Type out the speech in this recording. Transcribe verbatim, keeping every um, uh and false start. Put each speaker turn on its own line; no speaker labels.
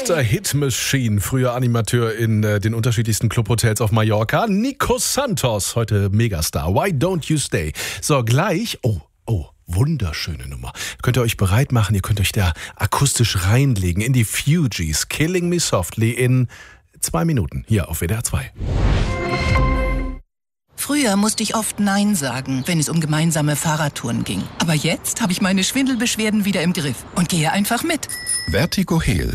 Mister Hit Machine, früher Animateur in äh, den unterschiedlichsten Clubhotels auf Mallorca. Nico Santos, heute Megastar. Why Don't You Stay? So, gleich, oh, oh, wunderschöne Nummer. Könnt ihr euch bereit machen, ihr könnt euch da akustisch reinlegen in die Fugees. Killing Me Softly in zwei Minuten hier auf W D R zwei.
Früher musste ich oft Nein sagen, wenn es um gemeinsame Fahrradtouren ging. Aber jetzt habe ich meine Schwindelbeschwerden wieder im Griff und gehe einfach mit.
Vertigo Heal.